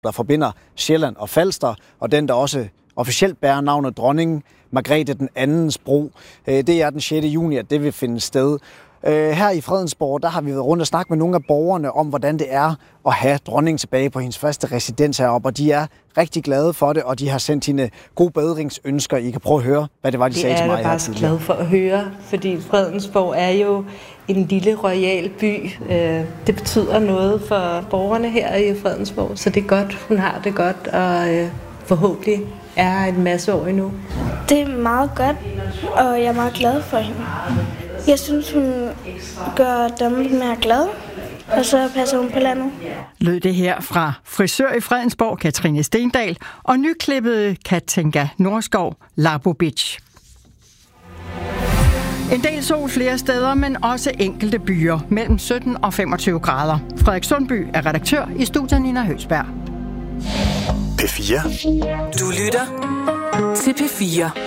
der forbinder Sjælland og Falster, og den, der også officielt bærer navnet Dronning Margrethe den Andens Bro. Det er den 6. juni, at det vil finde sted. Her i Fredensborg, der har vi været rundt og snakket med nogle af borgerne om, hvordan det er at have dronningen tilbage på hendes første residens heroppe, og de er rigtig glade for det, og de har sendt hende gode bedringsønsker. I kan prøve at høre, hvad det var, de sagde til mig her tidligere. Det er jeg bare glad for at høre, fordi Fredensborg er jo en lille royal by. Det betyder noget for borgerne her i Fredensborg, så det er godt, hun har det godt, og forhåbentlig er en masse år endnu. Det er meget godt, og jeg er meget glad for hende. Jeg synes, hun gør Danmark mere glad, og så passer hun på landet. Lød det her fra frisør i Fredensborg, Katrine Stendal, og nyklippede Katinka Norskov, Labo Beach. En del sol flere steder, men også enkelte byer mellem 17 og 25 grader. Frederik Sundby er redaktør i studiet Nina Høsberg. P4. Du lytter til P4.